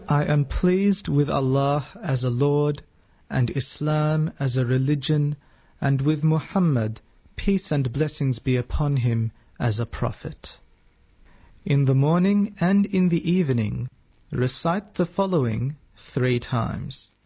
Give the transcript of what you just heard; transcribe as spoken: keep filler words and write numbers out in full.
I am pleased with Allah as a Lord, and Islam as a religion, and with Muhammad, peace and blessings be upon him, as a prophet. In the morning and in the evening, recite the following three times.